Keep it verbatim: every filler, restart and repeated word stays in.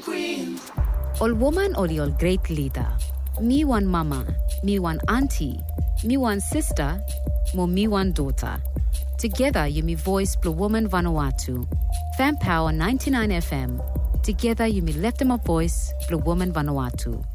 queen. Ol woman ol ol great leader. Me one mama, me one auntie, me one sister, mo me one daughter. Together you me voice Blue Woman Vanuatu. Fan Power ninety-nine F M. Together you me left them a voice Blue Woman Vanuatu.